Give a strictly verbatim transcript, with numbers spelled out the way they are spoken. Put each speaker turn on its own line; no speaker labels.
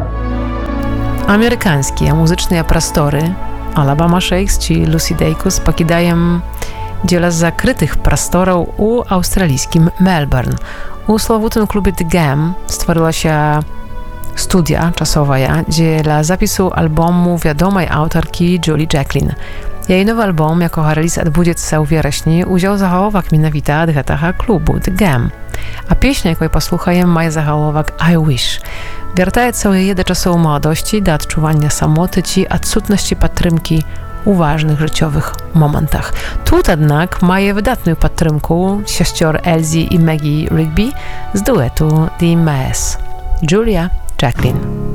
Американские музычные просторы Alabama Shakes чи Lucy Dacus покидаем дзеля закрытых прастораў у аўстралійскім Мельбурн. У славутым клубе The Gam stworzyła studia czasowая dla zapisu albumu wiadomej autorki Julie Jacklin. Jej nowy album, jako release odbędzie u wrześniu, udział zachołowak minowita od tego klubu The Gam. A pieśnia, jaką posłuchajem, ma zachołowak I Wish. Wiertaje całe do czasu młodości, do odczuwania samoty ci odsutności patrymki u ważnych życiowych momentach. Tu jednak maje wydatną patrymku siostry Elsie i Maggie Rigby z duetu The Mess. Julia Jacklin.